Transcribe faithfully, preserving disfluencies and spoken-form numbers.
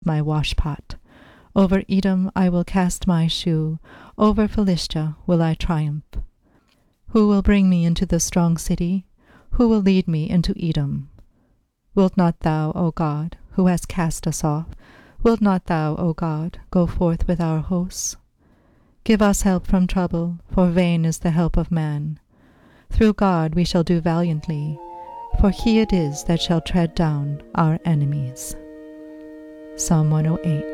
my washpot. Over Edom I will cast my shoe, over Philistia will I triumph. Who will bring me into the strong city? Who will lead me into Edom? Wilt not thou, O God, who hast cast us off, wilt not thou, O God, go forth with our hosts? Give us help from trouble, for vain is the help of man. Through God we shall do valiantly, for he it is that shall tread down our enemies. Psalm one oh eight.